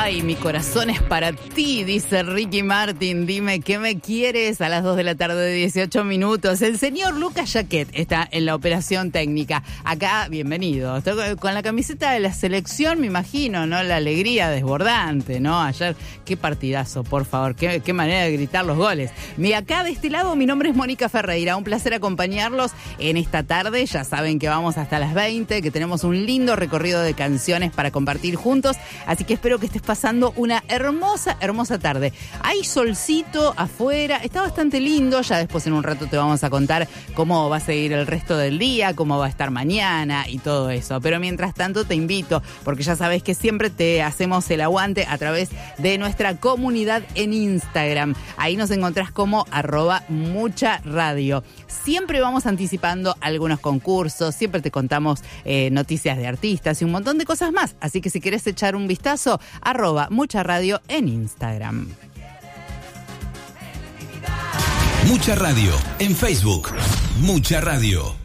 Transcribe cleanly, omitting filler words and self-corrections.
Ay, mi corazón es para ti, dice Ricky Martin. Dime, ¿qué me quieres? A las 2 de la tarde de 18 minutos. El señor Lucas Jaquet está en la operación técnica. Acá, bienvenido. Estoy con la camiseta de la selección, me imagino, ¿no? La alegría desbordante, ¿no? Ayer, qué partidazo, por favor. Qué manera de gritar los goles. Mira, acá de este lado, mi nombre es Mónica Ferreira. Un placer acompañarlos en esta tarde. Ya saben que vamos hasta las 20, que tenemos un lindo recorrido de canciones para compartir juntos. Así que espero que estés pasando una hermosa, hermosa tarde. Hay solcito afuera, está bastante lindo. Ya después en un rato te vamos a contar cómo va a seguir el resto del día, cómo va a estar mañana y todo eso. Pero mientras tanto te invito, porque ya sabes que siempre te hacemos el aguante a través de nuestra comunidad en Instagram. Ahí nos encontrás como @mucharadio. Siempre vamos anticipando algunos concursos, siempre te contamos noticias de artistas y un montón de cosas más. Así que si querés echar un vistazo, @mucharadio en Instagram. Mucha Radio en Facebook. Mucha Radio.